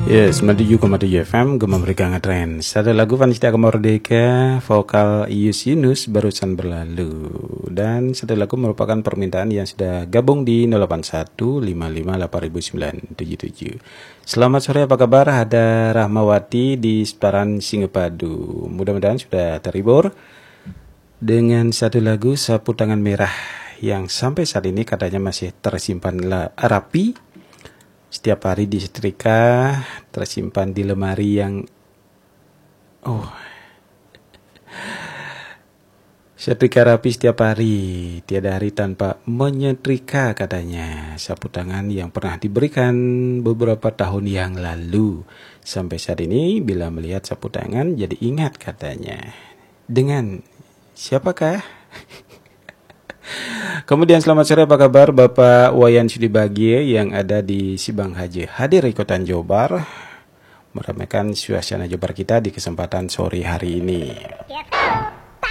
Yes, 97,7 FM Gema Merdeka Ngetren. Satu lagu Vanista Merdeka vokal Ius Yunus barusan berlalu. Dan satu lagu merupakan permintaan yang sudah gabung di 08155800977. Selamat sore, apa kabar? Ada Rahmawati di Separan Singapadu. Mudah-mudahan sudah terhibur dengan satu lagu Sapu Tangan Merah yang sampai saat ini katanya masih tersimpan rapi. Setiap hari disetrika, tersimpan di lemari yang setrika rapi setiap hari, tiada hari tanpa menyetrika katanya. Sapu tangan yang pernah diberikan beberapa tahun yang lalu. Sampai saat ini bila melihat sapu tangan jadi ingat katanya. Dengan siapakah? Kemudian selamat sore, apa kabar Bapak Wayan Sudibagie yang ada di Sibang Haji hadir ikutan Jobar meramaikan suasana Jobar kita di kesempatan sore hari ini.